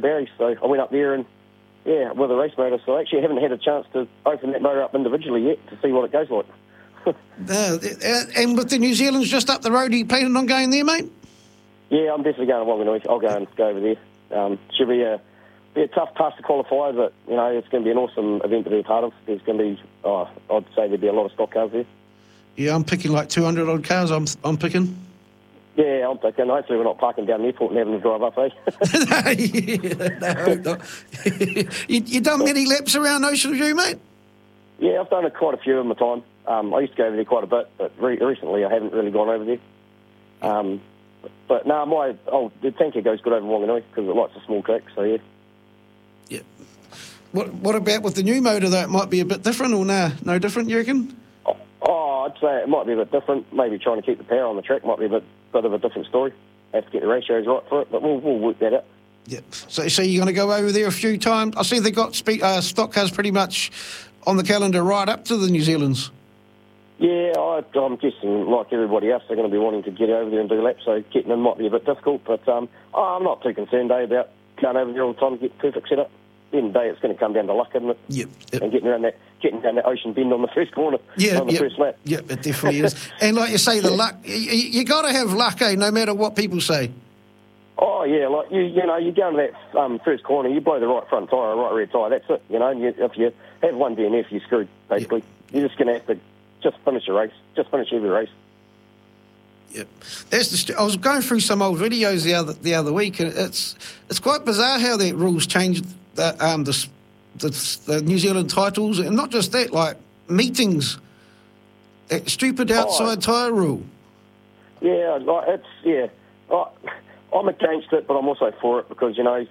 Barry. So I went up there and, with a race motor. So I actually haven't had a chance to open that motor up individually yet to see what it goes like. And with the New Zealand's just up the road, are you planning on going there, mate? Yeah, I'm definitely going to Wanganui. I'll go over there. Should be a tough task to qualify, but, it's going to be an awesome event to be a part of. There's going to be, I'd say there'd be a lot of stock cars there. Yeah, I'm picking like 200 odd cars. I'm picking. Yeah, I'm picking. Hopefully we're not parking down the airport and having to drive up, No, not. You done many laps around Ocean View, mate? Yeah, I've done quite a few in my time. I used to go over there quite a bit, but recently I haven't really gone over there. But no, the tanker goes good over Wanganui because it likes a small track, so yeah. Yeah. What about with the new motor, though? It might be a bit different, or no different, you reckon? I'd say it might be a bit different. Maybe trying to keep the power on the track might be a bit of a different story. Have to get the ratios right for it, but we'll work that out. Yeah. So you're going to go over there a few times? I see they got stock cars pretty much on the calendar right up to the New Zealand's. Yeah, I'm guessing, like everybody else, they're going to be wanting to get over there and do laps, so getting them might be a bit difficult, but I'm not too concerned, about going over there all the time to get perfect set up. At the end of the day, it's going to come down to luck, isn't it? Yep. And getting down that ocean bend on the first corner, on the first lap. Yep, it definitely is. And like you say, the luck, you got to have luck, no matter what people say. Oh, yeah, like, you go into that first corner, you blow the right front tyre, right rear tyre, that's it, if you have one DNF, you're screwed, basically. Yep. You're just going to have to just finish your race, just finish every race. Yep, I was going through some old videos the other week, and it's quite bizarre how that rules changed the New Zealand titles, and not just that, like meetings, that stupid outside tyre rule. Yeah, I'm against it, but I'm also for it because it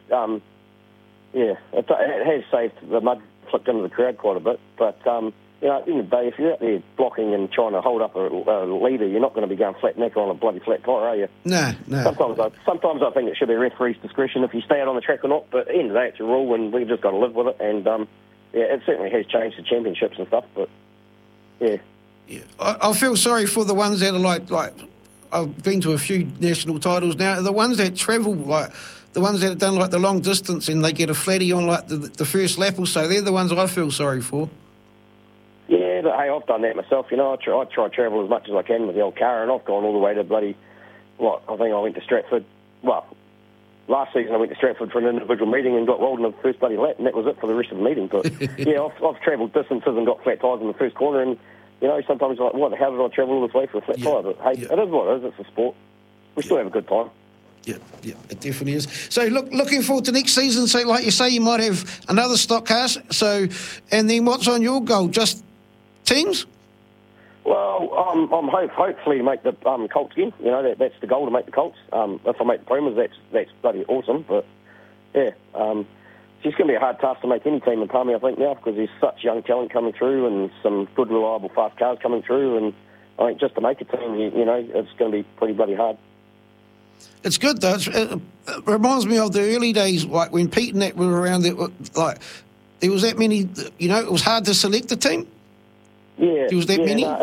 has saved the mud flipped into the crowd quite a bit, but. At the end of the day, if you're out there blocking and trying to hold up a leader, you're not going to be going flat neck on a bloody flat tyre, are you? No. Sometimes I think it should be a referee's discretion if you stay out on the track or not, but at the end of the day, it's a rule and we've just got to live with it. And, it certainly has changed the championships and stuff, but, yeah. Yeah, I feel sorry for the ones that are like I've been to a few national titles now, the ones that travel, like, the ones that have done, like, the long distance and they get a flatty on, like, the first lap or so, they're the ones I feel sorry for. Yeah, but hey, I've done that myself. I try to travel as much as I can with the old car, and I've gone all the way to I think I went to Stratford. Well, last season I went to Stratford for an individual meeting and got rolled in the first bloody lap, and that was it for the rest of the meeting. But yeah, I've travelled distances and got flat tyres in the first corner, and sometimes you're like, what the hell did I travel all this way for a flat tyre? But hey, it is what it is. It's a sport. We still have a good time. Yeah, it definitely is. So looking forward to next season. So like you say, you might have another stock car. So, and then what's on your goal? Just teams? Well, I'm hopefully make the Colts again. That's the goal, to make the Colts. If I make the Pumas, that's bloody awesome. But yeah, it's just going to be a hard task to make any team in Palmy, I think, now, because there's such young talent coming through and some good, reliable, fast cars coming through. And I think just to make a team, it's going to be pretty bloody hard. It's good though. It reminds me of the early days, like when Pete and that were around. Like there was that many. It was hard to select a team. Yeah, there was that many. I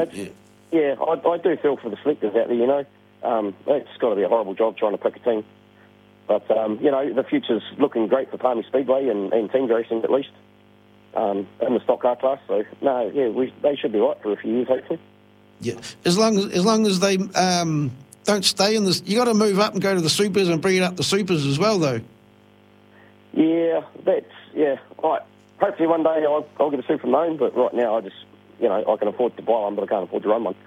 do feel for the selectors out there. It's got to be a horrible job trying to pick a team. But the future's looking great for Palmy Speedway and team racing at least in the stock car class. So they should be right for a few years, hopefully. Yeah, as long as they don't stay in this. You got to move up and go to the supers and bring it up the supers as well, though. Yeah, Right. Hopefully one day I'll get a super known, but right now I just, I can afford to buy one, but I can't afford to run one.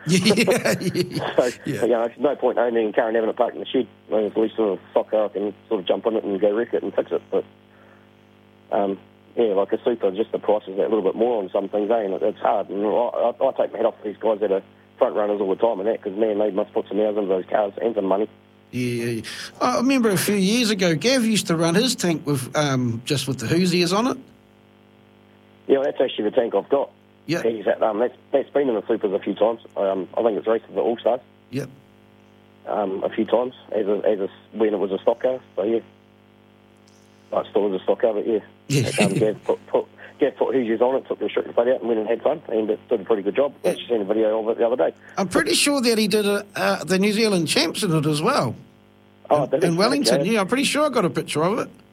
So, no point owning a car and having it parked in the shed. At least sort of stock car I can sort of jump on it and go wreck it and fix it. But, like a super, just the price is a little bit more on some things, and it's hard. And I take my head off these guys that are front runners all the time and that, because, man, they must put some hours into those cars and some money. Yeah. I remember a few years ago, Gav used to run his tank with just with the Hoosiers on it. Yeah, well, that's actually the tank I've got. Yeah. He's that's been in the supers a few times. I think it's raced at the All-Stars. Yep. A few times when it was a stock car. So yeah, it still is a stock car, but yeah. Gav put Hoosiers on it, took the restrictor plate out, and went and had fun, and it did a pretty good job. I actually seen a video of it the other day. I'm pretty sure that he did the New Zealand champs in it as well. Oh, in Wellington. Yeah, I'm pretty sure I got a picture of it.